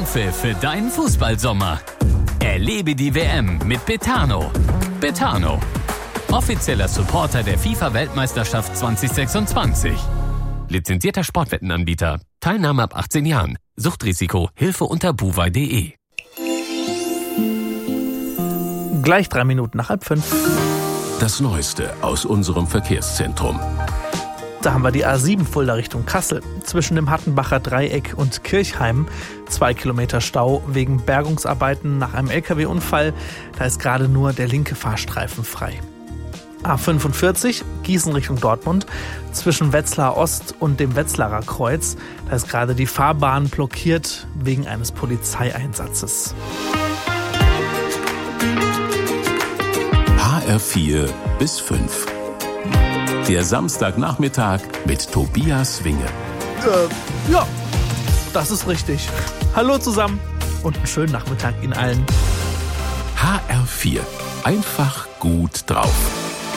Anpfiff für deinen Fußballsommer. Erlebe die WM mit Betano. Betano, offizieller Supporter der FIFA-Weltmeisterschaft 2026. Lizenzierter Sportwettenanbieter. Teilnahme ab 18 Jahren. Suchtrisiko. Hilfe unter buwei.de. Gleich 3 Minuten nach 4:30. Das Neueste aus unserem Verkehrszentrum. Da haben wir die A7 Fulda Richtung Kassel. Zwischen dem Hattenbacher Dreieck und Kirchheim 2 Kilometer Stau wegen Bergungsarbeiten nach einem LKW-Unfall. Da ist gerade nur der linke Fahrstreifen frei. A45 Gießen Richtung Dortmund. Zwischen Wetzlar Ost und dem Wetzlarer Kreuz. Da ist gerade die Fahrbahn blockiert wegen eines Polizeieinsatzes. HR4 bis 5. Der Samstagnachmittag mit Tobias Winge. Ja, das ist richtig. Hallo zusammen und einen schönen Nachmittag Ihnen allen. HR4. Einfach gut drauf.